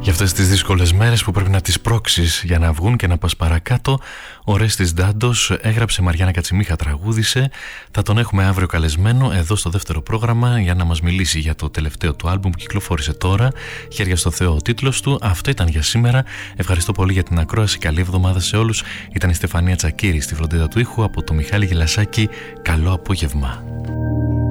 Για αυτές τις δύσκολες μέρες που πρέπει να τις πρόξεις για να βγουν και να πας παρακάτω, ο Ρέστης Ντάντος έγραψε, Μαριάννα Κατσιμίχα τραγούδισε. Θα τον έχουμε αύριο καλεσμένο εδώ στο δεύτερο πρόγραμμα για να μας μιλήσει για το τελευταίο του άλμπουμ που κυκλοφόρησε τώρα. Χέρια στο Θεό ο τίτλος του. Αυτό ήταν για σήμερα. Ευχαριστώ πολύ για την ακρόαση. Καλή εβδομάδα σε όλους. Ήταν η Στεφανία Τσακίρη στη φροντίδα του ήχου, από το Μιχάλη Γελασάκη. Καλό απόγευμα.